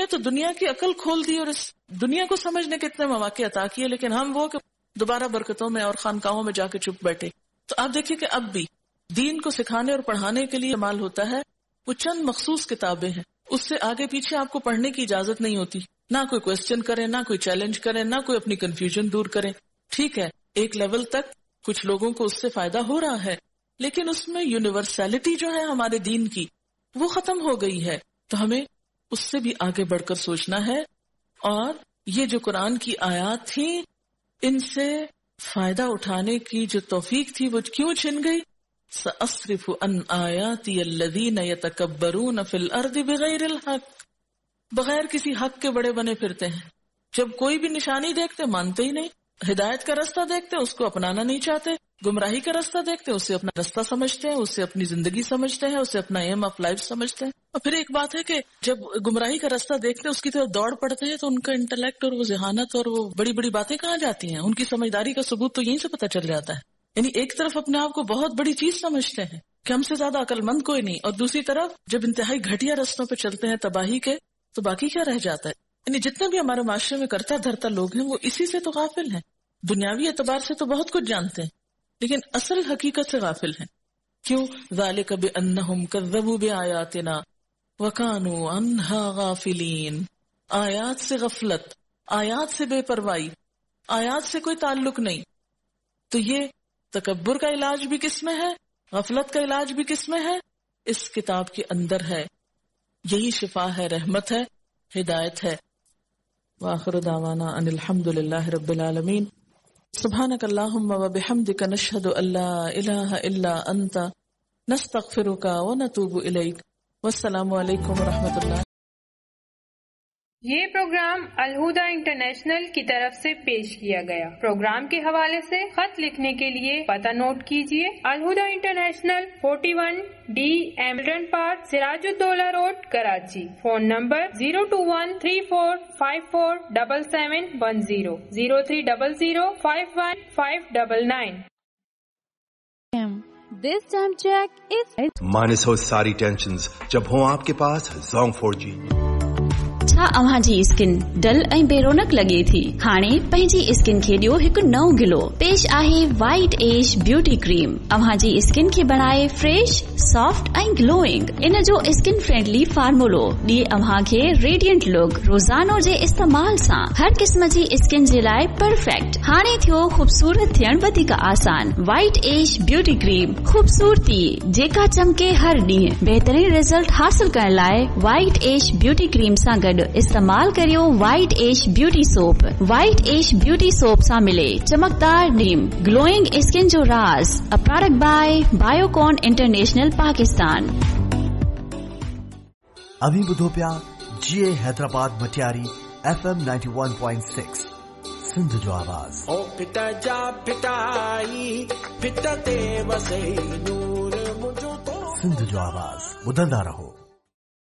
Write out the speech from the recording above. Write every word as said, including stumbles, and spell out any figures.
ہمیں تو دنیا کی عقل کھول دی اور اس دنیا کو سمجھنے کے اتنے مواقع عطا کیے، لیکن ہم وہ کہ دوبارہ برکتوں میں اور خانقاہوں میں جا کے چپ بیٹھے. تو آپ دیکھیے کہ اب بھی دین کو سکھانے اور پڑھانے کے لیے استعمال ہوتا ہے وہ چند مخصوص کتابیں ہیں، اس سے آگے پیچھے آپ کو پڑھنے کی اجازت نہیں ہوتی، نہ کوئی کوشچن کرے، نہ کوئی چیلنج کرے، نہ کوئی اپنی کنفیوژن دور کرے. ٹھیک ہے، ایک لیول تک کچھ لوگوں کو اس سے فائدہ ہو رہا ہے، لیکن اس میں یونیورسلٹی جو ہے ہمارے دین کی وہ ختم ہو گئی ہے. تو ہمیں اس سے بھی آگے بڑھ کر سوچنا ہے. اور یہ جو قرآن کی آیات تھی، ان سے فائدہ اٹھانے کی جو توفیق تھی وہ کیوں چھن گئی؟ سأصرف عن آیاتی الذین یتکبرون فی الارض بغیر الحق، بغیر کسی حق کے بڑے بنے پھرتے ہیں. جب کوئی بھی نشانی دیکھتے مانتے ہی نہیں، ہدایت کا رستہ دیکھتے اس کو اپنانا نہیں چاہتے، گمراہی کا رستہ دیکھتے اسے اپنا رستہ سمجھتے ہیں، اسے اپنی زندگی سمجھتے ہیں، اسے اپنا ایم آف لائف سمجھتے ہیں. اور پھر ایک بات ہے کہ جب گمراہی کا رستہ دیکھتے اس کی طرف دوڑ پڑتے ہیں تو ان کا انٹلیکٹ اور وہ ذہانت اور وہ بڑی بڑی باتیں کہاں جاتی ہیں، ان کی سمجھداری کا ثبوت تو یہیں سے پتہ چل جاتا ہے. یعنی ایک طرف اپنے آپ کو بہت بڑی چیز سمجھتے ہیں کہ ہم سے زیادہ عقل مند کوئی نہیں، اور دوسری طرف جب انتہائی گھٹیا رستوں پہ چلتے ہیں تباہی کے، تو باقی کیا رہ جاتا ہے. یعنی جتنے بھی ہمارے معاشرے میں کرتا دھرتا لوگ ہیں وہ اسی سے تو غافل ہیں. دنیاوی اعتبار سے تو بہت کچھ جانتے ہیں لیکن اصل حقیقت سے غافل ہیں. کیوں؟ ذالک بانہم کذبوا بآیاتنا وکانوا عنہا غافلین. آیات سے غفلت، آیات سے بے پرواہی، آیات سے کوئی تعلق نہیں. تو یہ تکبر کا علاج بھی کس میں ہے، غفلت کا علاج بھی کس میں ہے؟ اس کتاب کے اندر ہے. یہی شفا ہے، رحمت ہے، ہدایت ہے. وآخر دعوانا ان الحمد للہ رب العالمین. سبحانک اللہم وبحمدک نشہد ان لا الہ الا انت نستغفرک ونتوب الیک. والسلام علیکم ورحمۃ اللہ. یہ پروگرام الہدیٰ انٹرنیشنل کی طرف سے پیش کیا گیا. پروگرام کے حوالے سے خط لکھنے کے لیے پتہ نوٹ کیجیے: ul Huda international forty one D ایملٹن park, Siraj ud-Daula road, Karachi. Phone number zero to one three four five four double seven one zero zero three double zero five one five double nine. This time check is minus ہو ساری tensions جب ہوں آپ کے پاس Zong four جی. छा अव्हां जी skin dull ऐं बेरोनक लॻे थी? हाणे पंहिंजी स्किन खे ॾियो हिकु नओं गिलो. पेश आहे वाइट एज ब्यूटी क्रीम. अव्हां जी स्किन खे बणाए फ्रेश, सॉफ्ट ऐं ग्लोइंग. इन जो स्किन फ्रेंडली फार्मूलो ॾिए अव्हां खे रेडियंट लुक. रोज़ानो जे इस्तेमाल सां हर क़िस्म जी स्किन जे लाइ परफेक्ट. हाणे थियो ख़ूबसूरत थियण वधीक आसान. वाइट एज ब्यूटी क्रीम, ख़ूबसूरती जेका चमके हर ॾींहुं. बहितरीन रिज़ल्ट हासिल करण लाइ वाइट एज ब्यूटी क्रीम सां गॾु इस्तेमाल करियो white as beauty soap. White as beauty soap सां मिले चमकदार नीम, ग्लोइंग स्किन जो राज. A product bye Biocon international Pakistan. अभी ॿुधो पिया जीए Hyderabad Matiari F M ninety one point six Sindh जो आवाज़. ओ पिता जा पिटाई पिता ते वसे नूर मुझो तो सिंध जो आवाज़ ॿुधंदा रहो.